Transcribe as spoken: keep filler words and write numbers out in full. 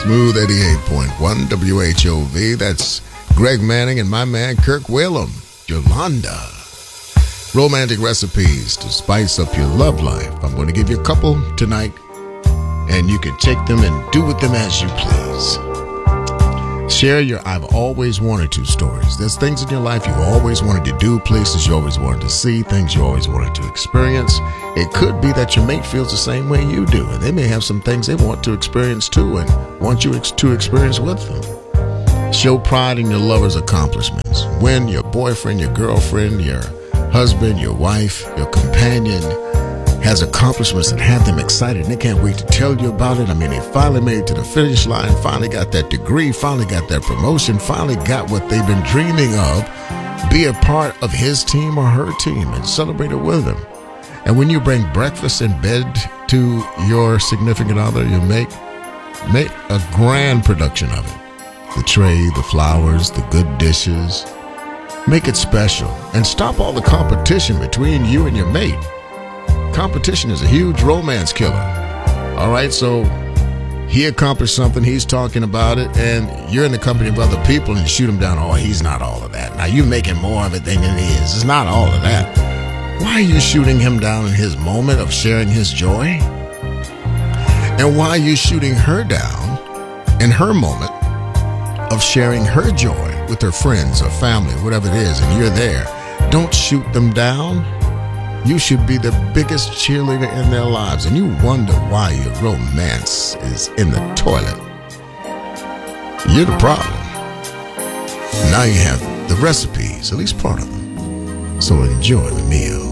Smooth eighty-eight point one W H O V. That's Greg Manning and my man Kirk Whalum. Yolanda. Romantic recipes to spice up your love life. I'm going to give you a couple tonight, and you can take them and do with them as you please. Share your I've always wanted to stories. There's things in your life you always wanted to do, places you always wanted to see, things you always wanted to experience. It could be that your mate feels the same way you do, and they may have some things they want to experience too and want you ex- to experience with them. Show pride in your lover's accomplishments. When your boyfriend, your girlfriend, your husband, your wife, your companion has accomplishments that have them excited and they can't wait to tell you about it. I mean, they finally made it to the finish line, finally got that degree, finally got that promotion, finally got what they've been dreaming of. Be a part of his team or her team and celebrate it with them. And when you bring breakfast in bed to your significant other, you make, make a grand production of it. The tray, the flowers, the good dishes. Make it special and stop all the competition between you and your mate. Competition is a huge romance killer. All right, so he accomplished something, he's talking about it, and you're in the company of other people and you shoot him down. Oh, he's not all of that. Now, you're making more of it than it is. It's not all of that. Why are you shooting him down in his moment of sharing his joy? And why are you shooting her down in her moment of sharing her joy with her friends or family, whatever it is, and you're there? Don't shoot them down. You should be the biggest cheerleader in their lives, and you wonder why your romance is in the toilet. You're the problem. Now you have the recipes, at least part of them. So enjoy the meal.